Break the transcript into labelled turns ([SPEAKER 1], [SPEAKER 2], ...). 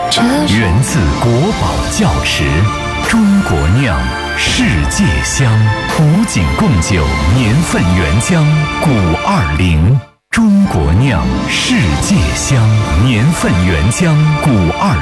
[SPEAKER 1] 源自国宝窖池，中国酿，世界香。古井贡酒年份原浆520，中国酿，世界香，年份原浆520。